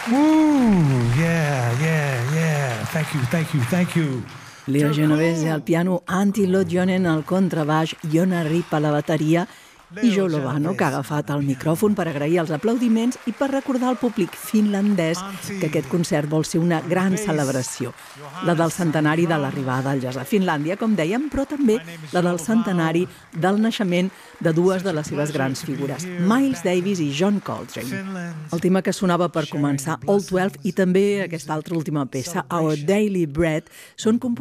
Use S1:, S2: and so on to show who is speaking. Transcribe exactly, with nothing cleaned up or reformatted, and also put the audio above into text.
S1: Ooh, yeah, yeah, yeah. Thank you, thank you, thank you.
S2: Leo Genovese al piano, Antti Lodjonen al contrabaix, Jonna Ripp a la bateria i Joe Lovano, que ha agafat el micròfon per agrair els aplaudiments i per recordar al públic finlandès que aquest concert vol ser una gran celebració, la del centenari de l'arribada al jazz a Finlàndia, com dèiem, però també la del centenari del naixement de dues de les seves grans figures, Miles Davis i John Coltrane. El tema que sonava per començar, Old Twelve, i també aquesta altra última peça, Our Daily Bread, són composicions